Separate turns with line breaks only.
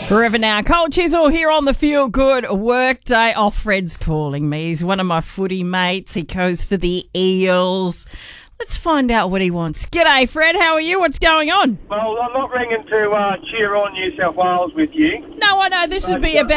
Forever now. Cole Chisel here on the Feel Good Work Day. Oh, Fred's calling me. He's one of my footy mates. He goes for the Eels. Let's find out what he wants. G'day, Fred. How are you? What's going on?
Well, I'm not ringing to cheer on New South Wales with you.
No, I know. This would be about